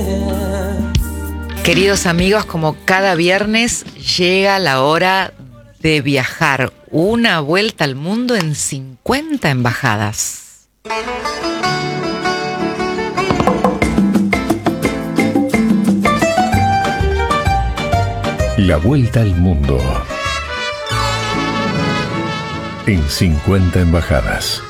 Queridos amigos, como cada viernes llega la hora de viajar una vuelta al mundo en 50 embajadas. La vuelta al mundo en 50 embajadas.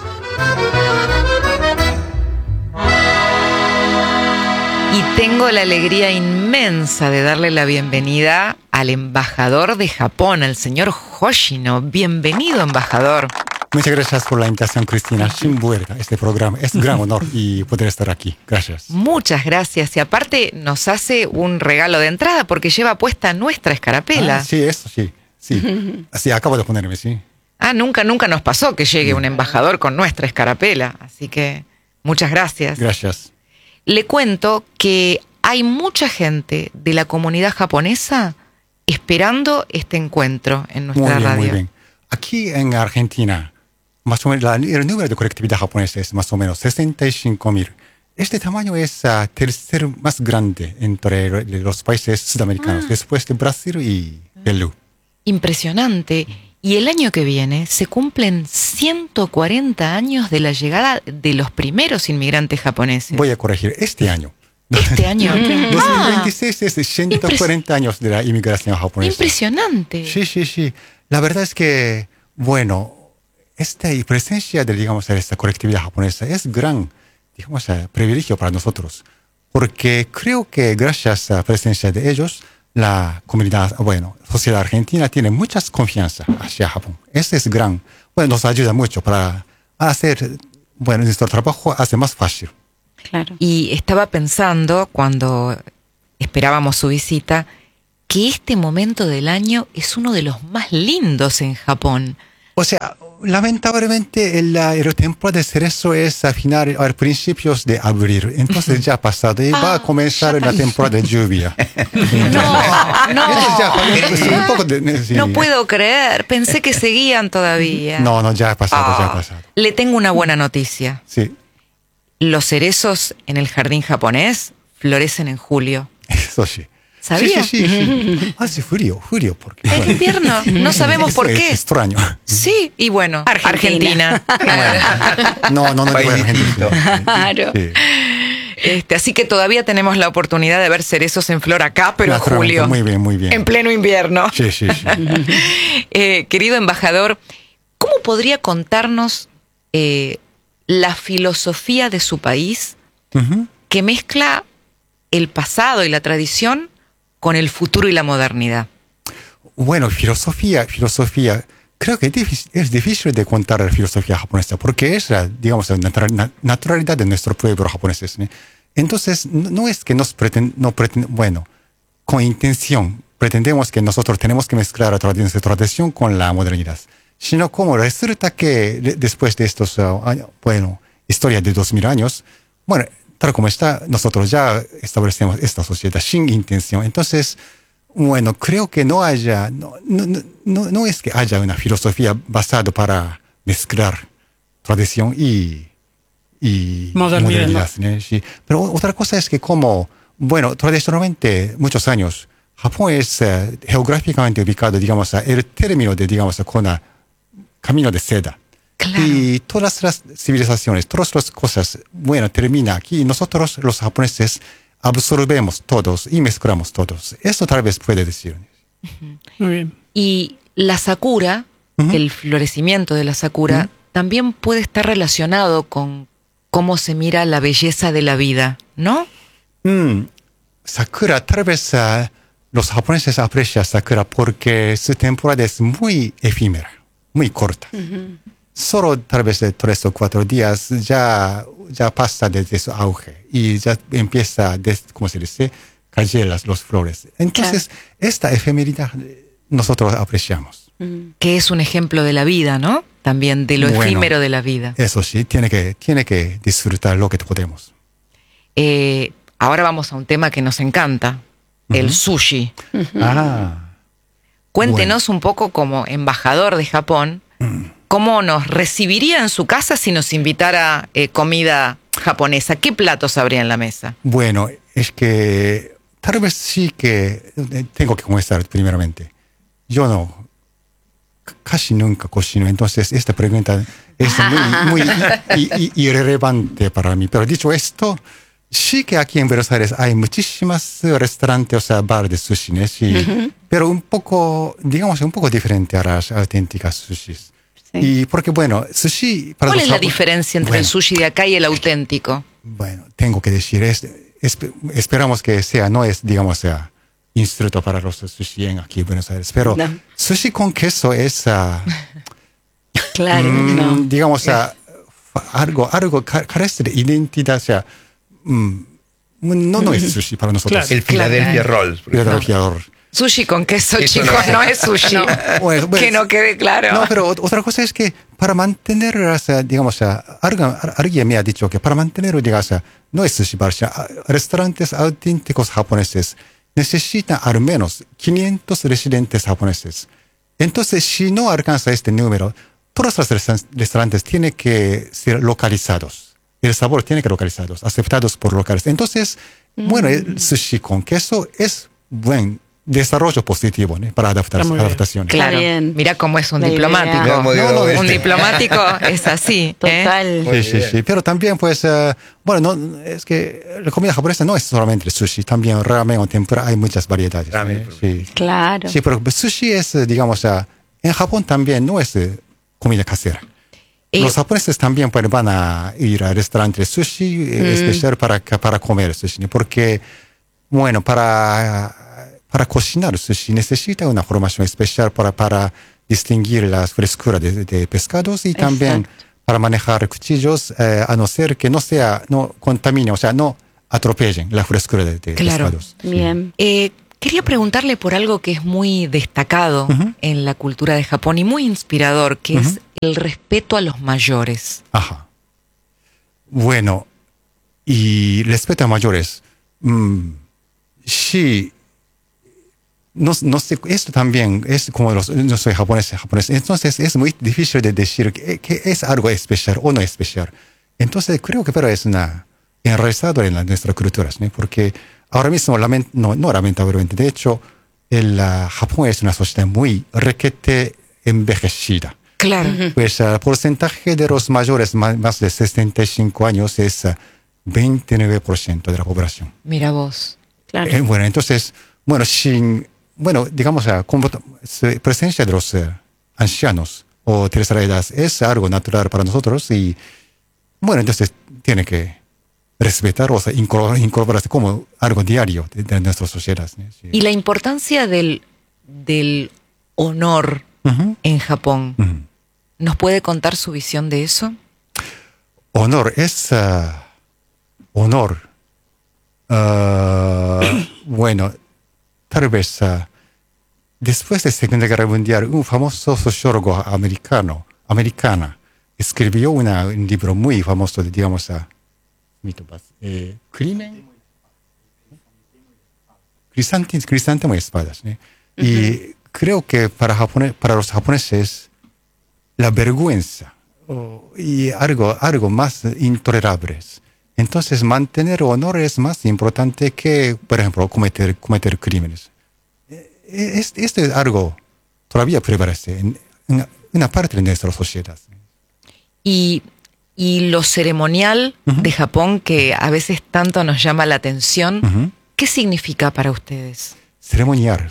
Y tengo la alegría inmensa de darle la bienvenida al embajador de Japón, al señor Hoshino. Bienvenido, embajador. Muchas gracias por la invitación, Cristina. Sin vuelta, este programa es un gran honor y poder estar aquí. Gracias. Muchas gracias. Y aparte nos hace un regalo de entrada porque lleva puesta nuestra escarapela. Sí, eso sí. Sí, acabo de ponerme, sí. Nunca nos pasó que llegue un embajador con nuestra escarapela. Así que muchas gracias. Gracias. Le cuento que hay mucha gente de la comunidad japonesa esperando este encuentro en nuestra radio. Muy bien. Aquí en Argentina, más o menos, el número de colectividad japonesa es más o menos 65,000. Este tamaño es tercer más grande entre los países sudamericanos, después de Brasil y Perú. Impresionante. Y el año que viene se cumplen 140 años de la llegada de los primeros inmigrantes japoneses. Voy a corregir, este año. ¿Este año? 2026 es 140 años de la inmigración japonesa. Impresionante. Sí. La verdad es que, bueno, esta presencia de, digamos, esta colectividad japonesa es gran, digamos, privilegio para nosotros. Porque creo que gracias a la presencia de ellos, la comunidad, sociedad argentina tiene mucha confianza hacia Japón. Ese es gran. Nos ayuda mucho para hacer, nuestro trabajo hace más fácil. Claro. Y estaba pensando, cuando esperábamos su visita, que este momento del año es uno de los más lindos en Japón. O sea, lamentablemente el temporada de cerezo es a principios de abril. Entonces ya ha pasado y va a comenzar la temporada de lluvia. No puedo creer. Pensé que seguían todavía. No, ya ha pasado, Le tengo una buena noticia. Sí. Los cerezos en el jardín japonés florecen en julio. Eso sí. ¿Sabía? Sí. Hace frío, porque... Es invierno, no sabemos por qué. Es extraño. Sí, y bueno, Argentina. No, Argentina. Claro. Sí. Así que todavía tenemos la oportunidad de ver cerezos en flor acá, pero en julio. Muy bien. En pleno invierno. Sí. Querido embajador, ¿cómo podría contarnos la filosofía de su país que mezcla el pasado y la tradición con el futuro y la modernidad? Bueno, filosofía. Creo que es difícil de contar la filosofía japonesa porque es la naturalidad de nuestro pueblo japonés, ¿no? Entonces, no es que con intención pretendemos que nosotros tenemos que mezclar la tradición con la modernidad, sino como resulta que después de estos, historia de 2000 años, tal como está, nosotros ya establecemos esta sociedad sin intención. Entonces, creo que no es que haya una filosofía basada para mezclar tradición y modernidad. Sí. Pero otra cosa es que tradicionalmente, muchos años, Japón es geográficamente ubicado, el término de, con camino de seda. Claro. Y todas las civilizaciones, todas las cosas, termina aquí. Y nosotros, los japoneses, absorbemos todos y mezclamos todos. Eso tal vez puede decir. Muy bien. Y la sakura, el florecimiento de la sakura, también puede estar relacionado con cómo se mira la belleza de la vida, ¿no? Sakura, tal vez los japoneses aprecian sakura porque su temporada es muy efímera, muy corta. Solo tal vez de 3 o 4 días ya pasa desde su auge y ya empieza, ¿cómo se dice?, caer las flores. Entonces, esta efemeridad nosotros apreciamos. Que es un ejemplo de la vida, ¿no? También de lo efímero de la vida. Eso sí, tiene que disfrutar lo que podemos. Ahora vamos a un tema que nos encanta, el sushi. Cuéntenos un poco como embajador de Japón, ¿cómo nos recibiría en su casa si nos invitara comida japonesa? ¿Qué platos habría en la mesa? Bueno, es que tal vez sí que tengo que confesar primeramente. Yo no, casi nunca cocino, entonces esta pregunta es muy irrelevante para mí. Pero dicho esto, sí que aquí en Buenos Aires hay muchísimos restaurantes, o sea, bar de sushi, ¿no? Sí, pero un poco, digamos, un poco diferente a las auténticas sushis. Sí. Y porque, bueno, sushi... ¿Cuál es la diferencia entre el sushi de acá y el auténtico? Bueno, tengo que decir, esperamos que sea, no es, digamos, sea instructo para los sushi en aquí en Buenos Aires, pero no. Sushi con queso es... claro, no. Digamos, algo carece de identidad, o sea, no es sushi para nosotros. Claro. El Philadelphia Roll. Philadelphia Roll. Sushi con queso, eso chicos, no es sushi. No. Bueno, que no quede claro. No, pero otra cosa es que para mantener, o sea, digamos, alguien me ha dicho que para mantener, digamos, no es sushi bar, restaurantes auténticos japoneses necesitan al menos 500 residentes japoneses. Entonces, si no alcanza este número, todos los restaurantes tienen que ser localizados. El sabor tiene que ser localizados, aceptados por locales. Entonces, bueno, el sushi con queso es buen desarrollo positivo, ¿no? Para adaptaciones. Claro. Mira cómo es un diplomático. Un diplomático es así. Total. Sí. Pero también, pues, bueno, no, es que la comida japonesa no es solamente el sushi, también ramen o tempura, hay muchas variedades. Sí. Claro. Sí, pero sushi es, digamos, en Japón también no es comida casera. Los japoneses también pues, van a ir al restaurante de sushi especial para comer sushi, porque, bueno, para cocinar sushi necesita una formación especial para distinguir las frescuras de pescados y también para manejar cuchillos, a no ser que no contamine, o sea, no atropellen la frescura de pescados. Bien. Quería preguntarle por algo que es muy destacado en la cultura de Japón y muy inspirador, que es el respeto a los mayores. Ajá. Bueno, y respeto a mayores. Sí. No sé, esto también es como yo soy japonés, entonces es muy difícil de decir que es algo especial o no especial. Entonces creo que pero es enraizado en nuestras culturas, ¿no? Porque ahora mismo, no lamentablemente, de hecho, Japón es una sociedad muy requete envejecida. Claro. Pues el porcentaje de los mayores más de 65 años es 29% de la población. Mira vos. Claro. Bueno, entonces, digamos, presencia de los ancianos o tercera edad es algo natural para nosotros y, bueno, entonces tiene que respetar, o sea, incorporarse como algo diario de nuestras sociedades. Sí. Y la importancia del honor en Japón, ¿nos puede contar su visión de eso? Honor es... bueno, tal vez después de la Segunda Guerra Mundial, un famoso sociólogo americana, escribió un libro muy famoso, digamos, crimen, crisantemo y espadas, ¿no? Y creo que para los japoneses la vergüenza y algo más intolerable. Entonces mantener honor es más importante que, por ejemplo, cometer crímenes. Esto es algo todavía prevalece en una parte de nuestra sociedad. Y lo ceremonial de Japón, que a veces tanto nos llama la atención, ¿qué significa para ustedes? Ceremonial.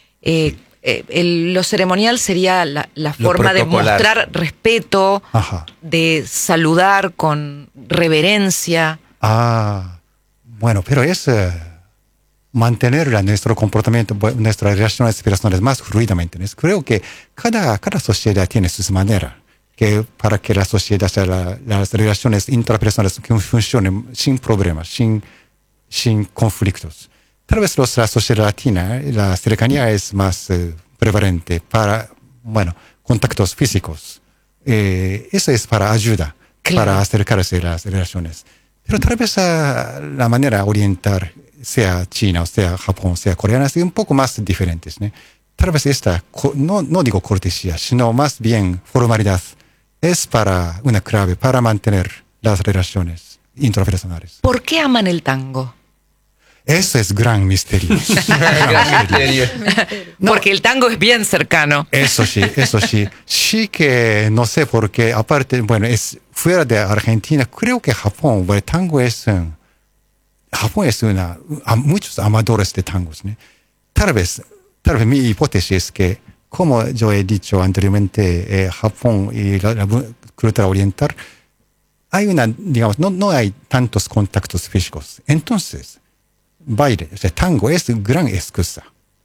Lo ceremonial sería la forma de mostrar respeto, de saludar con reverencia. Bueno, pero es mantener nuestro comportamiento, nuestras relaciones personales más fluidamente. Creo que cada sociedad tiene sus maneras para que la sociedad, las relaciones intrapersonales funcionen sin problemas, sin conflictos. Tal vez la sociedad latina, la cercanía es más prevalente para, contactos físicos. Eso es para ayuda, para acercarse a las relaciones. Pero tal vez la manera oriental, sea China, o sea Japón, sea coreana, es un poco más diferentes, ¿no? Tal vez esta, no digo cortesía, sino más bien formalidad, es para una clave para mantener las relaciones intrapersonales. ¿Por qué aman el tango? Eso es gran misterio. Gran misterio. No, Porque el tango es bien cercano. eso sí, eso sí. Sí que no sé por qué, aparte, bueno, es fuera de Argentina, creo que Japón, bueno, tango es, Japón es muchos amadores de tangos, ¿no? Tal vez mi hipótesis es que, como yo he dicho anteriormente, Japón y la cultura oriental, hay digamos, no hay tantos contactos físicos. Entonces, baile, o sea, tango es gran excusa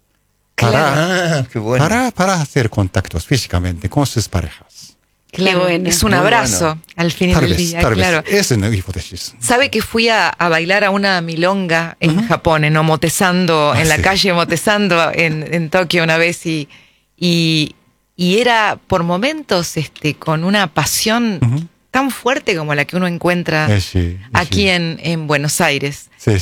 Qué bueno. para hacer contactos físicamente con sus parejas. Claro, bueno. es un Muy abrazo bueno. al fin Tal del vez, día, tal claro. vez. Es una hipótesis. ¿Sabe que fui a bailar a una milonga en Japón, en Omotesando, en la sí. calle Omotesando, en Tokio una vez, y era por momentos con una pasión tan fuerte como la que uno encuentra Sí, aquí sí. en Buenos Aires. Sí.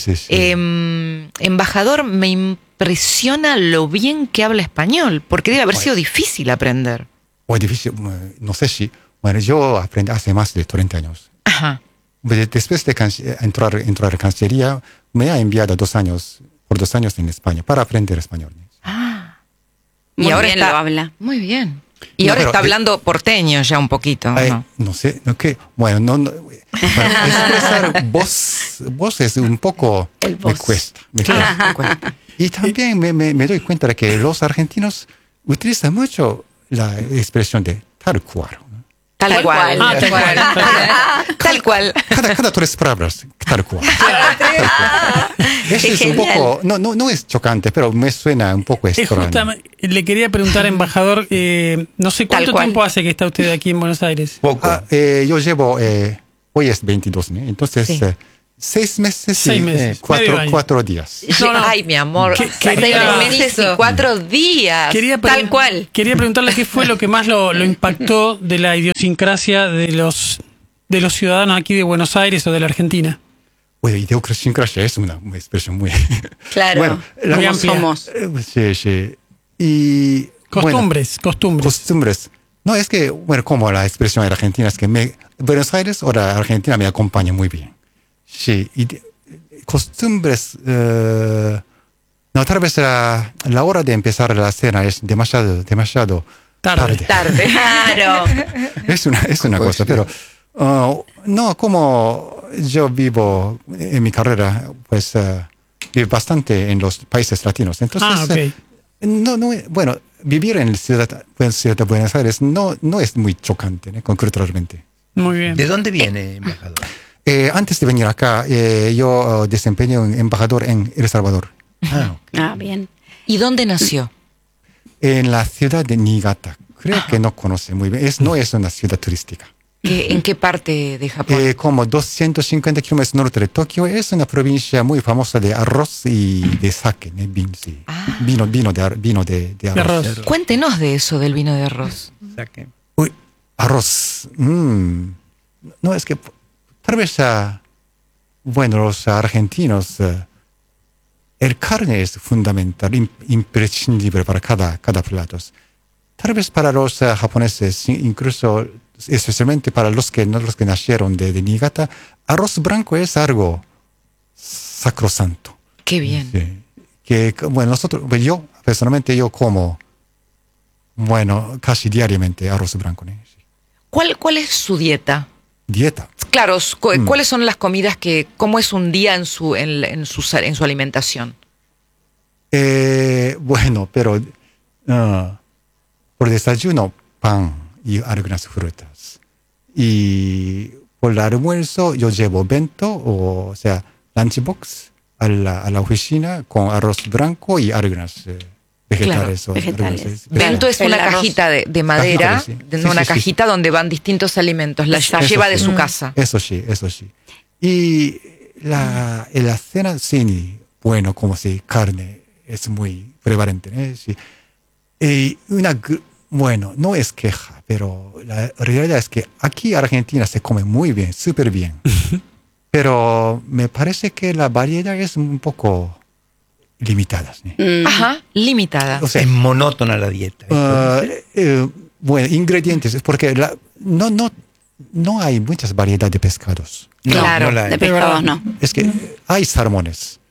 Embajador, me impresiona lo bien que habla español, porque debe haber sido difícil aprender. O es difícil, no sé si. Bueno, yo aprendí hace más de 30 años. Ajá. Después de entrar a Cancillería, me ha enviado por 2 años en España para aprender español. Muy ahora bien está- lo habla. Muy bien. Y No, ahora pero, está hablando porteño ya un poquito, ¿no? No sé, bueno, para expresar voz es un poco, El me voz. cuesta. Me cuesta. Y también me doy cuenta de que los argentinos utilizan mucho la expresión de tal cual. ¿no? Tal Tal cual. cual. Tal cual. Tal cual. Cada 3 palabras, tal cual. Eso Qué es un genial. poco, no es chocante, pero me suena un poco extraño. Le quería preguntar, embajador, no sé Tal cuánto cual. tiempo hace que está usted aquí en Buenos Aires. Poco. Yo llevo, hoy es 22, ¿no? Entonces, Sí. 6 meses 6 y meses, medio año. 4 días. No, no. Ay, mi amor. Que- 6 quería- meses y 4 días. Tal cual. Quería preguntarle qué fue lo que más lo impactó de la idiosincrasia de los ciudadanos aquí de Buenos Aires o de la Argentina. Bueno, idiosincrasia es una expresión muy... Claro. Bueno, Muy ¿Cómo amplia. somos? Sí. Y... Costumbres. Costumbres. No, es que, bueno, como la expresión de la Argentina es que Buenos Aires o la Argentina me acompaña muy bien. Sí, y costumbres, no, tal vez la hora de empezar la cena es demasiado Tarde. Tarde. Claro. Es una Pues cosa, sí. pero no, como yo vivo en mi carrera, pues vivo bastante en los países latinos. Entonces, bueno, vivir en la ciudad de Buenos Aires no es muy chocante, ¿no? Culturalmente. Muy bien. ¿De dónde viene, embajador? Antes de venir acá, yo desempeñé un embajador en El Salvador, Ah, Ah, bien. ¿Y dónde nació? en la ciudad de Niigata. Creo que no conoce muy bien. No es una ciudad turística. ¿En qué parte de Japón? Como 250 kilómetros norte de Tokio, es una provincia muy famosa de arroz y de sake, ¿no? Vino, sí. Ah. Vino de De arroz. arroz. Cuéntenos de eso, del vino de arroz. saque. Uy, arroz. No, es que tal vez, bueno, los argentinos, el carne es fundamental, imprescindible para cada plato. Tal vez para los japoneses, incluso especialmente para los que nacieron de Niigata, arroz blanco es algo sacrosanto. Qué bien. Sí. Bueno, yo personalmente como, bueno, casi diariamente arroz blanco, ¿no? Sí. ¿Cuál es su dieta? Dieta. Claro, ¿cuáles son las comidas cómo es un día en su alimentación? Bueno, pero por desayuno, pan y algunas frutas. Y por el almuerzo yo llevo bento, o sea, lunchbox a la oficina con arroz blanco y algunas vegetales. Claro, vegetales. Bento es El una arroz. cajita de madera, sí. una Sí, sí, cajita donde van distintos alimentos. La Eso lleva de sí. su casa. Eso sí. Y en la cena, sí, bueno, como si carne es muy prevalente, ¿eh? Sí. Y bueno, no es queja, pero la realidad es que aquí en Argentina se come muy bien, súper bien. Pero me parece que la variedad es un poco limitada, ¿sí? Ajá, limitada. O sea, Es monótona la dieta. bueno, ingredientes, porque no hay muchas variedades de pescados. No, Claro, no la hay. De pescados no. Es que hay salmones,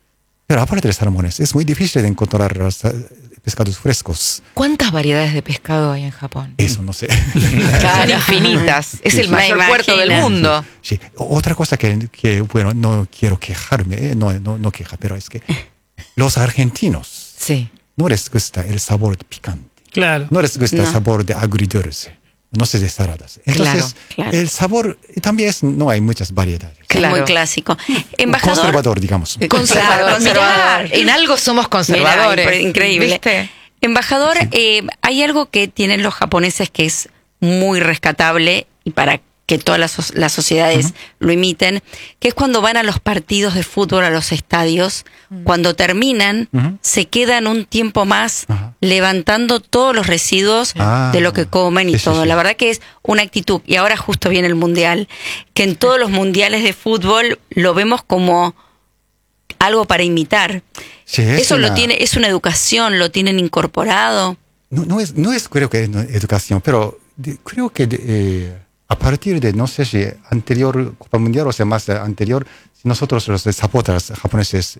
Pero aparte de salmones, es muy difícil de encontrar los pescados frescos. ¿Cuántas variedades de pescado hay en Japón? Eso no sé. Son infinitas. Es el Me mayor puerto del imagino. mundo. Sí. Otra cosa que, bueno, no quiero quejarme, no queja, pero es que los argentinos Sí. no les gusta el sabor picante. Claro. No les gusta el No. sabor de agridulce. No sé, de saladas. Entonces, Claro. el sabor también no hay muchas variedades. Claro. Es muy clásico. Embajador. Conservador, digamos. Conservador. Claro, conservador. Mirá, en algo somos conservadores. Mirá, increíble. ¿Viste? Embajador, hay algo que tienen los japoneses que es muy rescatable y para que todas las sociedades lo imiten, que es cuando van a los partidos de fútbol, a los estadios, cuando terminan, se quedan un tiempo más Ajá. levantando todos los residuos Ah. de lo que comen y Sí, sí, todo. sí. La verdad que es una actitud, y ahora justo viene el Mundial, que en todos los mundiales de fútbol lo vemos como algo para imitar. Sí, Eso es una educación, lo tienen incorporado. No es creo que es educación, pero creo que a partir de, no sé si anterior Copa Mundial o sea más anterior, si nosotros los zapotas japoneses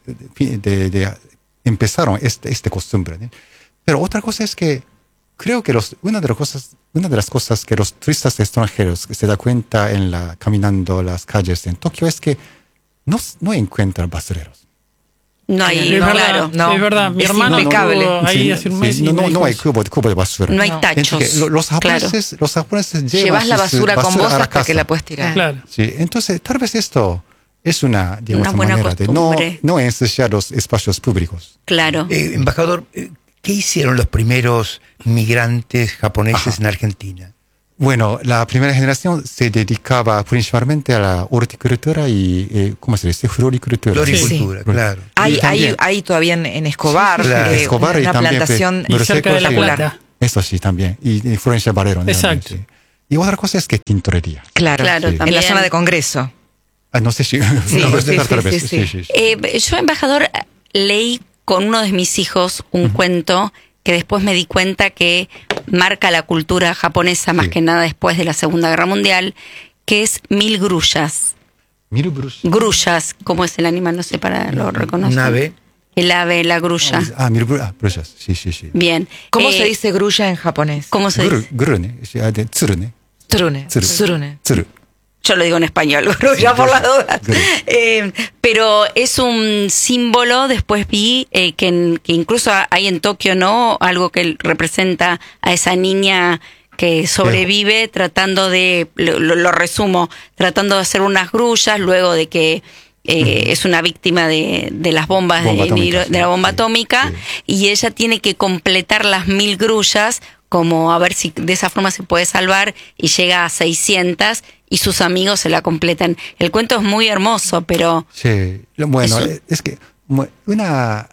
empezaron este costumbre, ¿no? Pero otra cosa es que creo que una de las cosas que los turistas extranjeros se da cuenta caminando las calles en Tokio es que no encuentran basureros. No hay, Es no, verdad, claro, no. es verdad. Mi Es hermano impecable. estuvo ahí Sí, hace un sí, mes y me no dijo hay eso. cubo de basura. no hay No. tachos. Entonces, los japoneses llevan Llevas la sus basura con vos a la hasta que casa. la puedes tirar. Claro. Sí, entonces tal vez esto es una, digamos, Una buena manera de costumbre. no ensuciar los espacios públicos. Claro. Embajador, ¿qué hicieron los primeros migrantes japoneses Ajá. en Argentina? Bueno, la primera generación se dedicaba principalmente a la horticultura y, ¿cómo se dice? Floricultura. Floricultura, Sí. claro. Hay todavía en Escobar, Sí, claro. Escobar y una también plantación Y cerca de La Murciélago, Plata. Eso sí, también. Y Florencia Varero. Exacto. Sí. Y otra cosa es que tintorería. Claro, Claro, Sí. en también. la zona de Congreso. No sé si... Sí, no, sí, tal sí, vez. sí. Yo, embajador, leí con uno de mis hijos un cuento que después me di cuenta que marca la cultura japonesa, más Sí. que nada después de la Segunda Guerra Mundial, que es 1000 grullas. Grullas, ¿cómo es el animal? No sé, para lo reconocer. Un ave. El ave, la grulla. Grullas. Sí. Bien. ¿Cómo se dice grulla en japonés? ¿Cómo se dice? Grune. Tsuru. Trune. Tsuru. Surune. Tsuru. Yo lo digo en español, grulla por las dudas. Grulla. Pero es un símbolo, después vi que incluso hay en Tokio, ¿no? Algo que representa a esa niña que sobrevive tratando de, lo resumo, tratando de hacer unas grullas luego de que es una víctima de las bombas Bomba atómica, de la bomba sí, atómica, sí. y ella tiene que completar las 1000 grullas como a ver si de esa forma se puede salvar, y llega a 600 y sus amigos se la completan. El cuento es muy hermoso, pero Sí, bueno, Eso. es que una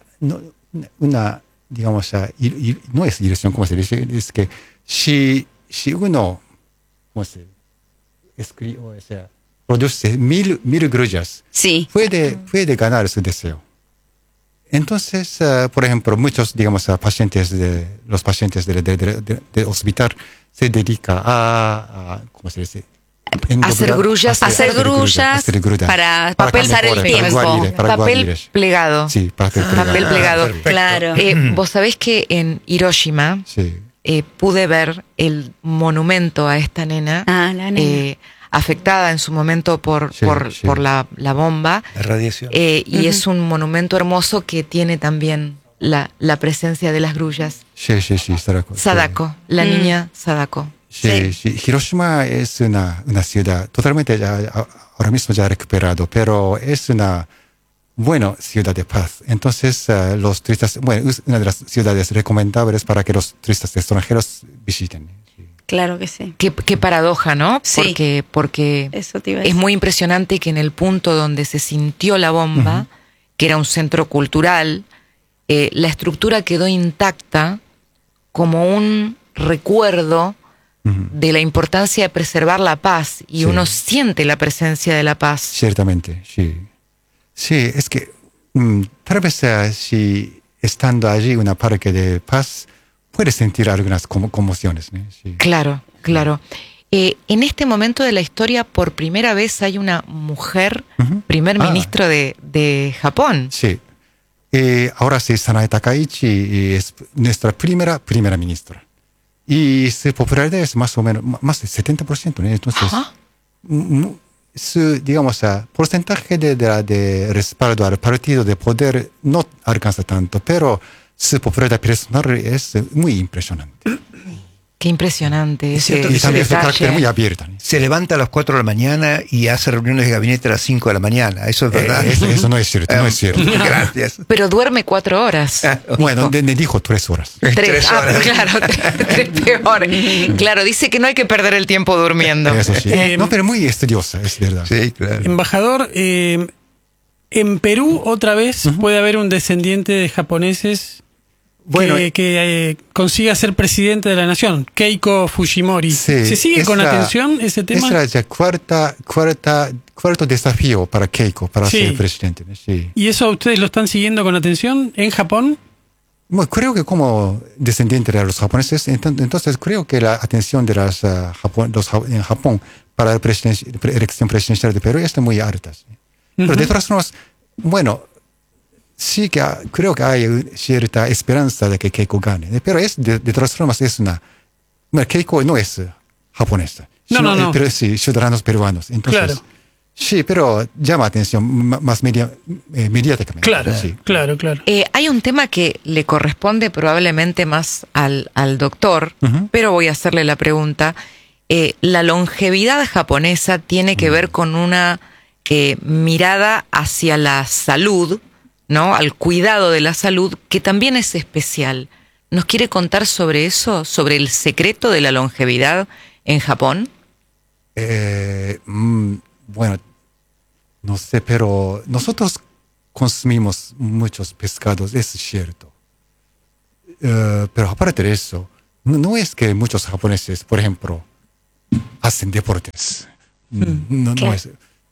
digamos, no es ilusión, como se dice, es que si uno, ¿cómo se escribe? O sea, produce mil grullas, sí, puede ganar su deseo. Entonces, por ejemplo, muchos, digamos, los pacientes del hospital se dedican a ¿cómo se dice? Hacer grullas, hacer grullas para pasar el tiempo. Papel plegado. Sí, papel plegado. Papel plegado. perfecto. Claro. Vos sabés que en Hiroshima Sí. pude ver el monumento a esta nena, Ah, la nena. afectada en su momento por la bomba, La radiación. y es un monumento hermoso que tiene también la presencia de las grullas. Sí, Sadako. Sadako, la niña Sadako. Sí. Hiroshima es una ciudad totalmente ahora mismo ya recuperado, pero es una buena ciudad de paz. Entonces, los turistas, es una de las ciudades recomendables para que los turistas extranjeros visiten. Sí. Claro que sí. Qué paradoja, ¿no? Sí. Porque Eso te iba a es decir. muy impresionante que en el punto donde se sintió la bomba, que era un centro cultural, la estructura quedó intacta como un recuerdo de la importancia de preservar la paz, y Sí. uno siente la presencia de la paz. Ciertamente, sí. Sí, es que tal vez si estando allí en una parque de paz, puedes sentir algunas conmociones, ¿no? Sí. Claro. En este momento de la historia, por primera vez hay una mujer primer ministro de Japón. Sí. Ahora sí, Sanae Takaichi es nuestra primera ministra. Y su popularidad es más o menos, más del 70%, ¿no? Entonces, su, digamos, porcentaje de respaldo al partido de poder no alcanza tanto, pero su popularidad personal es muy impresionante. Qué impresionante ese, Y ese también su carácter detalle. muy abierto, ¿no? Se levanta a las 4 de la mañana y hace reuniones de gabinete a las 5 de la mañana. Eso es verdad. Eso no es cierto, no es cierto. Gracias. Pero duerme 4 horas. Bueno, me dijo 3 horas. 3 horas. Claro, tres peor. Claro, dice que no hay que perder el tiempo durmiendo. Eso sí. No, pero muy estudiosa, es verdad. Sí, claro. Embajador, en Perú otra vez puede haber un descendiente de japoneses Bueno, que consiga ser presidente de la nación, Keiko Fujimori. sí, ¿Se sigue con atención ese tema? Es la ya cuarto desafío para Keiko, para Sí. ser presidente, ¿no? Sí. ¿Y eso ustedes lo están siguiendo con atención en Japón? Bueno, creo que como descendiente de los japoneses, entonces creo que la atención de en Japón para la elección presidencial de Perú está muy alta. ¿sí? Pero de todas formas, bueno, sí que creo que hay cierta esperanza de que Keiko gane. Pero de todas formas es bueno, Keiko no es japonesa. No. Pero sí, ciudadanos peruanos. Entonces, Claro. sí, pero llama atención más mediáticamente. Claro, Sí. claro. Hay un tema que le corresponde probablemente más al doctor, pero voy a hacerle la pregunta. La longevidad japonesa tiene que ver con una mirada hacia la salud, ¿no? Al cuidado de la salud, que también es especial. ¿Nos quiere contar sobre eso, sobre el secreto de la longevidad en Japón? Bueno, no sé, pero nosotros consumimos muchos pescados, es cierto. Pero aparte de eso, no es que muchos japoneses, por ejemplo, hacen deportes. No es.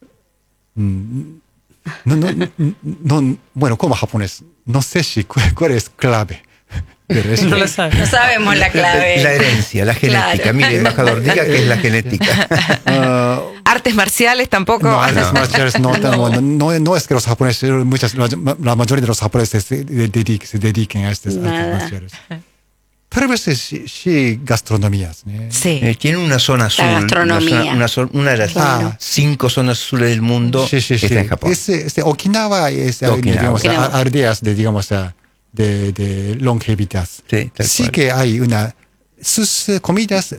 Bueno, como japonés, no sé si cuál es clave. Pero es No lo sabe. No sabemos la clave. La herencia, la genética. Claro. Mire, embajador, diga que es la genética. ¿Artes marciales tampoco? No, artes marciales no es que los japoneses, la mayoría de los japoneses se dediquen a estas artes Nada. marciales. Pero a veces sí gastronomías. ¿eh? Sí. Tiene una zona azul. gastronomía. Una de las 5 zonas azules del mundo Sí. está en Japón. Okinawa es, Okinawa. digamos, Okinawa. aldeas de longevidad. Sí, tal cual. Que hay sus comidas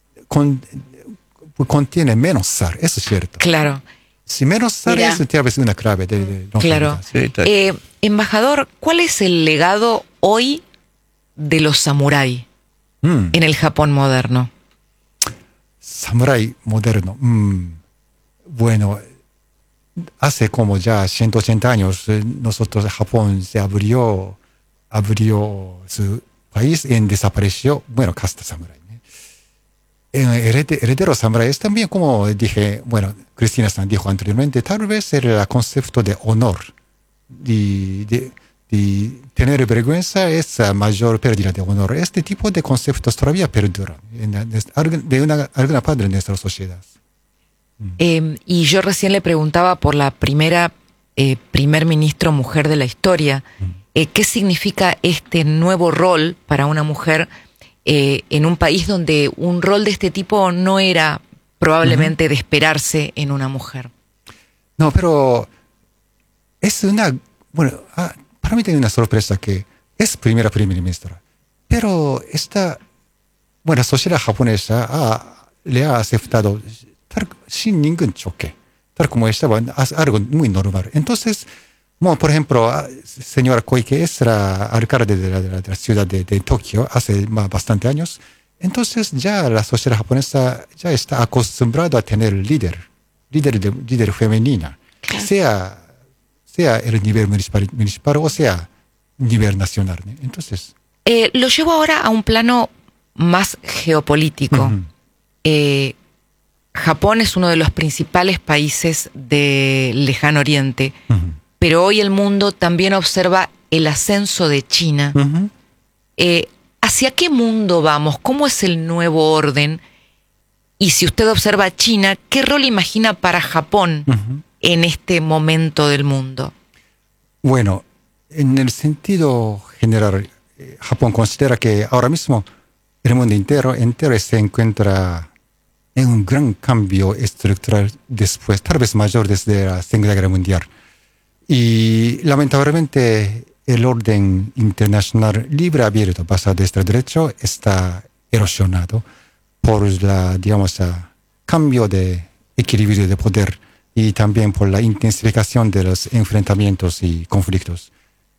contienen menos sal, eso es cierto. Claro. Si menos sal Mira. es tal vez una clave de longevidad. Claro. Sí, tal- Embajador, ¿cuál es el legado hoy de los samurái en el Japón moderno? Samurái moderno. Bueno, hace como ya 180 años, nosotros, Japón se abrió su país y desapareció, bueno, casta samurái. Heredero samurái es también, como dije, bueno, Cristina-san dijo anteriormente, tal vez el concepto de honor y tener vergüenza es la mayor pérdida de honor. Este tipo de conceptos todavía perduran de alguna parte de nuestra sociedad. Y yo recién le preguntaba por la primer ministro mujer de la historia. ¿Qué significa este nuevo rol para una mujer en un país donde un rol de este tipo no era probablemente de esperarse en una mujer? No, pero es bueno, para mí tiene una sorpresa que es primera ministra, pero la sociedad japonesa le ha aceptado sin ningún choque, tal como estaba, es algo muy normal. Entonces, bueno, por ejemplo, señora Koike es la alcalde de la ciudad de Tokio hace bastante años. Entonces ya la sociedad japonesa ya está acostumbrada a tener líder femenina, sea el nivel municipal o sea nivel nacional. ¿no? Entonces, Lo llevo ahora a un plano más geopolítico. Japón es uno de los principales países del Lejano Oriente, pero hoy el mundo también observa el ascenso de China. ¿Hacia qué mundo vamos? ¿Cómo es el nuevo orden? Y si usted observa China, ¿qué rol imagina para Japón en este momento del mundo? bueno, en el sentido general, Japón considera que ahora mismo el mundo entero se encuentra en un gran cambio estructural después, tal vez mayor desde la Segunda Guerra Mundial. Y lamentablemente el orden internacional libre abierto basado en este derecho está erosionado por cambio de equilibrio de poder y también por la intensificación de los enfrentamientos y conflictos.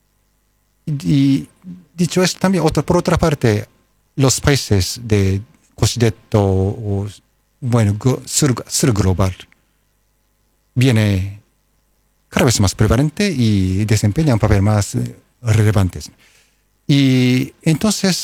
Y dicho esto, también por otra parte, los países de cosiddetto sur global viene cada vez más prevalente y desempeña un papel más relevante. Y entonces,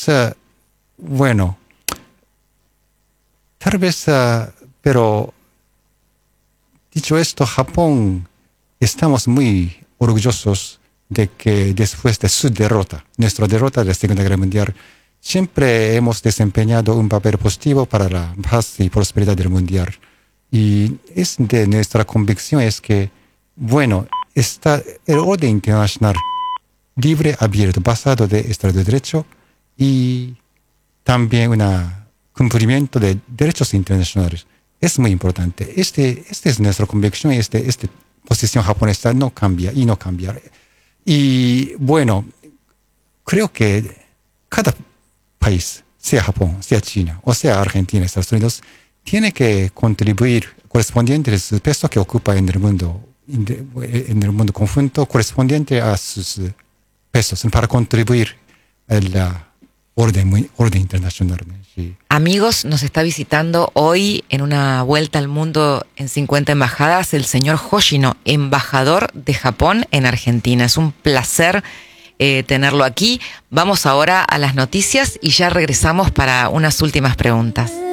tal vez, pero dicho esto, Japón, estamos muy orgullosos de que después de su derrota, nuestra derrota de la Segunda Guerra Mundial, siempre hemos desempeñado un papel positivo para la paz y prosperidad del mundial. Y nuestra convicción es que, está el orden internacional libre, abierto, basado de Estado de Derecho y también un cumplimiento de derechos internacionales. Es muy importante. Esta es nuestra convicción y esta posición japonesa no cambia y no cambiará. Y creo que cada país, sea Japón, sea China, o sea Argentina, Estados Unidos, tiene que contribuir correspondiente a su peso que ocupa en el mundo conjunto, correspondiente a sus pesos para contribuir a la orden internacional. Sí. Amigos, nos está visitando hoy en una vuelta al mundo en 50 embajadas el señor Hoshino, embajador de Japón en Argentina. Es un placer tenerlo aquí. Vamos ahora a las noticias y ya regresamos para unas últimas preguntas.